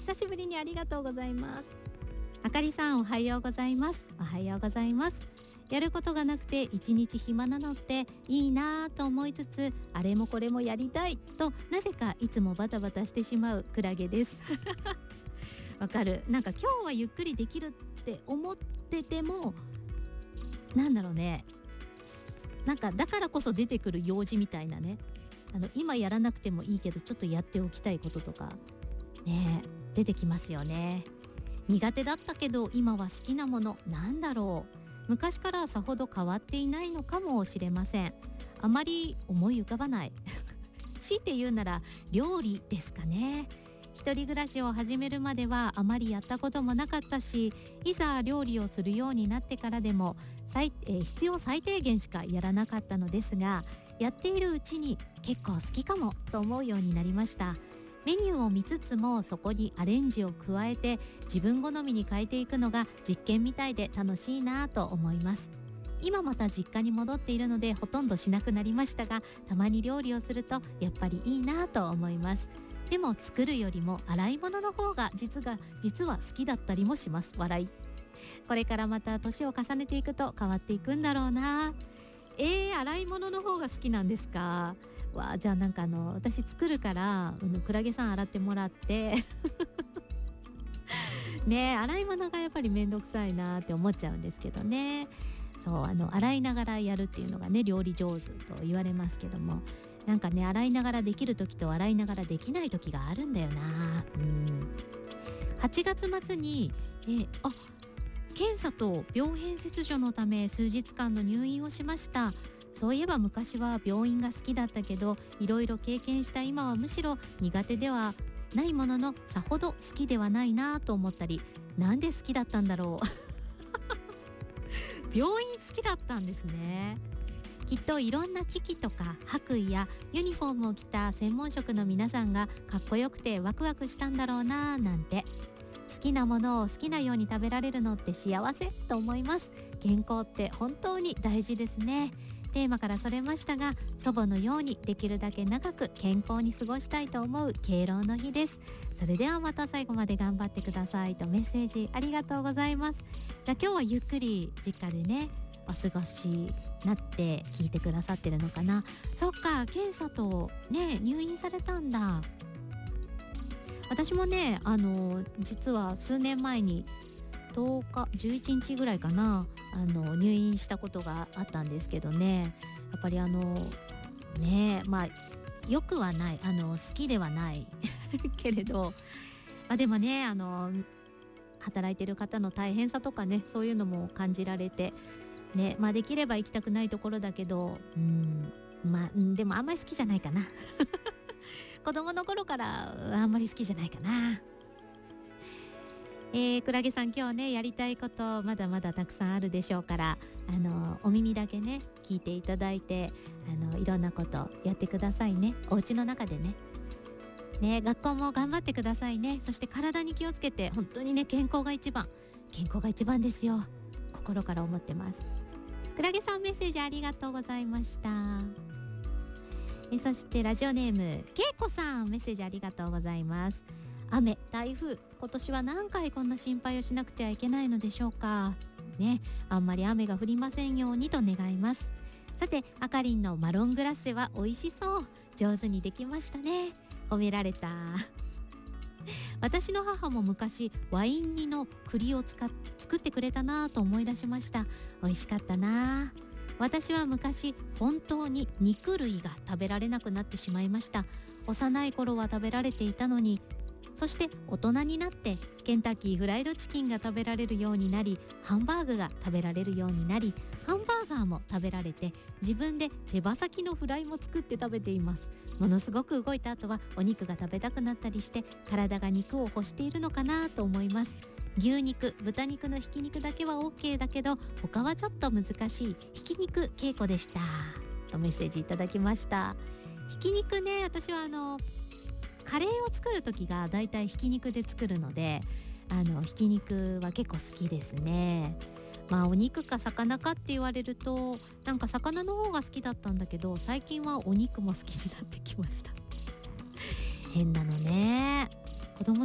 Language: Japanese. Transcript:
久しぶりにありがとうございます。あかりさん、おはようございます。おはようございます。やることがなくて一日暇なのっていいなと思いつつ、あれもこれもやりたいとなぜかいつもバタバタしてしまうクラゲですわかる。なんか今日はゆっくりできるって思ってても、なんだろうね、なんかだからこそ出てくる用事みたいなね、今やらなくてもいいけどちょっとやっておきたいこととかね、出てきますよね。苦手だったけど今は好きなものなんだろう。昔からさほど変わっていないのかもしれません。あまり思い浮かばない強いて言うなら料理ですかね。一人暮らしを始めるまではあまりやったこともなかったし、いざ料理をするようになってからでも必要最低限しかやらなかったのですが、やっているうちに結構好きかもと思うようになりました。メニューを見つつもそこにアレンジを加えて自分好みに変えていくのが実験みたいで楽しいなと思います。今また実家に戻っているのでほとんどしなくなりましたが、たまに料理をするとやっぱりいいなと思います。でも作るよりも洗い物の方が実は好きだったりもします。笑い。これからまた年を重ねていくと変わっていくんだろうな。洗い物の方が好きなんですか。じゃあなんか私作るからクラゲさん洗ってもらってね、洗い物がやっぱりめんどくさいなって思っちゃうんですけどね。そう洗いながらやるっていうのがね料理上手と言われますけども、なんかね洗いながらできる時と洗いながらできない時があるんだよな。8月末に検査と病変切除のため数日間の入院をしました。そういえば昔は病院が好きだったけど、いろいろ経験した今はむしろ苦手ではないもののさほど好きではないなと思ったり、なんで好きだったんだろう病院好きだったんですね。きっといろんな機器とか白衣やユニフォームを着た専門職の皆さんがかっこよくてワクワクしたんだろうななんて。好きなものを好きなように食べられるのって幸せと思います。健康って本当に大事ですね。テーマからそれましたが、祖母のようにできるだけ長く健康に過ごしたいと思う敬老の日です。それではまた最後まで頑張ってくださいとメッセージありがとうございます。じゃあ今日はゆっくり実家でねお過ごしになって聞いてくださってるのかな。そっか、検査とね入院されたんだ。私もね実は数年前に10日11日ぐらいかな入院したことがあったんですけどね、やっぱりよくはない好きではないけれど、でもね働いてる方の大変さとかね、そういうのも感じられてね、できれば行きたくないところだけどでもあんまり好きじゃないかな子供の頃からあんまり好きじゃないかな。クラゲさん、今日ねやりたいことまだまだたくさんあるでしょうから、お耳だけね聞いていただいていろんなことやってくださいね。お家の中でね学校も頑張ってくださいね。そして体に気をつけて、本当にね健康が一番ですよ。心から思ってます。クラゲさん、メッセージありがとうございました。そしてラジオネームけいこさん、メッセージありがとうございます。雨、台風、今年は何回こんな心配をしなくてはいけないのでしょうかね。あんまり雨が降りませんようにと願います。さて、あかりんのマロングラッセは美味しそう、上手にできましたね。褒められた。私の母も昔ワイン煮の栗を作ってくれたなと思い出しました。美味しかったな。私は昔本当に肉類が食べられなくなってしまいました。幼い頃は食べられていたのに、そして大人になってケンタッキーフライドチキンが食べられるようになり、ハンバーグが食べられるようになり、ハンバーガーも食べられて、自分で手羽先のフライも作って食べています。ものすごく動いた後はお肉が食べたくなったりして、体が肉を欲しているのかなと思います。牛肉、豚肉のひき肉だけは OK だけど、他はちょっと難しいひき肉稽古でしたとメッセージいただきました。ひき肉ね、私はカレーを作る時がだいたいひき肉で作るので、ひき肉は結構好きですね。お肉か魚かって言われると、なんか魚の方が好きだったんだけど、最近はお肉も好きになってきました。変なのね。子供